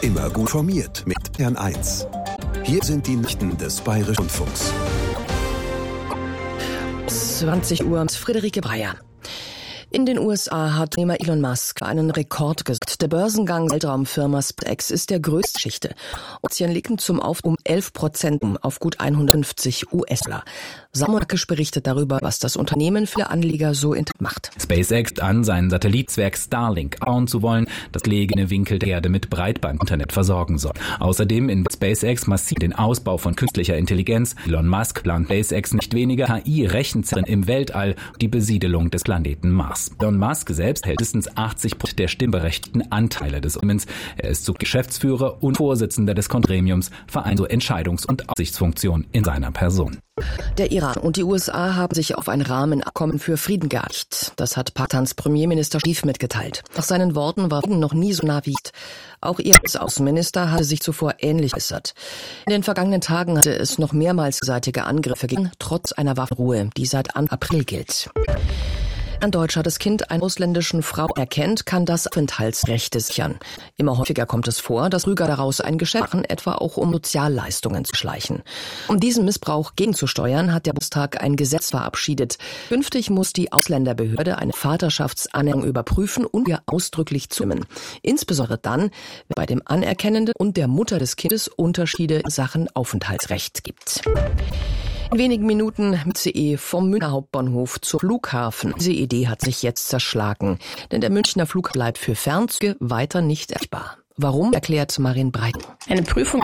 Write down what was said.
Immer gut informiert mit Bayern 1. Hier sind die Nachrichten des Bayerischen Rundfunks. 20 Uhr, Friederike Breyer. In den USA hat Unternehmer Elon Musk einen Rekord gesetzt. Der Börsengang der Weltraumfirma SpaceX ist der größte Geschichte. Aktien legten zum Aufbau um 11% auf gut 150 US-Dollar. Samorakis berichtet darüber, was das Unternehmen für Anleger so interessant macht. SpaceX an, seinen Satellitnetzwerk Starlink bauen zu wollen, das gelegene Winkel der Erde mit Breitbandinternet versorgen soll. Außerdem in SpaceX massiv den Ausbau von künstlicher Intelligenz. Elon Musk plant SpaceX nicht weniger KI-Rechenzentren im Weltall, die Besiedelung des Planeten Mars. Elon Musk selbst hält mindestens 80% der stimmberechtigten Anteile des Unternehmens. Er ist Geschäftsführer und Vorsitzender des Gremiums, vereint so Entscheidungs- und Aufsichtsfunktion in seiner Person. Der Iran und die USA haben sich auf ein Rahmenabkommen für Frieden geeinigt. Das hat Pakistans Premierminister Sharif mitgeteilt. Nach seinen Worten war Frieden noch nie so nah wie jetzt. Auch ihr Außenminister hatte sich zuvor ähnlich geäußert. In den vergangenen Tagen hatte es noch mehrmals gegenseitige Angriffe gegeben, trotz einer Waffenruhe, die seit Anfang April gilt. Ein Deutscher das Kind einer ausländischen Frau erkennt, kann das Aufenthaltsrecht sichern. Immer häufiger kommt es vor, dass Betrüger daraus ein Geschäft machen, etwa auch um Sozialleistungen zu schleichen. Um diesen Missbrauch gegenzusteuern, hat der Bundestag ein Gesetz verabschiedet. Künftig muss die Ausländerbehörde eine Vaterschaftsanerkennung überprüfen und ihr ausdrücklich zustimmen. Insbesondere dann, wenn es bei dem Anerkennenden und der Mutter des Kindes Unterschiede in Sachen Aufenthaltsrecht gibt. In wenigen Minuten mit CE vom Münchner Hauptbahnhof zum Flughafen. Diese Idee hat sich jetzt zerschlagen, denn der Münchner Flughafen bleibt für Fernzüge weiter nicht erreichbar. Warum, erklärt Marin Breiten. Eine Prüfung